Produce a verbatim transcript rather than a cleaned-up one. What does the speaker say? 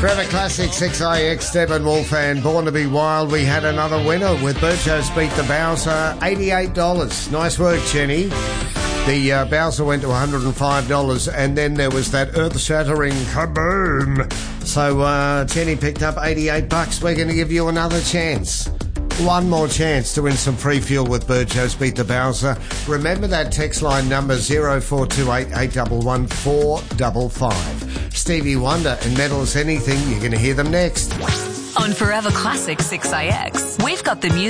Forever Classic six I X, Devon Wolf and Born to be Wild. We had another winner with Burcho's Beat the Bowser, eighty-eight dollars. Nice work, Jenny. The uh, Bowser went to one hundred five dollars, and then there was that earth-shattering kaboom. So uh, Jenny picked up eighty-eight bucks. We're going to give you another chance. One more chance to win some free fuel with Burcho's Beat the Bowser. Remember that text line number zero four two eight, eight one one, four five five. Stevie Wonder and Metal as Anything. You're going to hear them next. On Forever Classic six I X, we've got the music.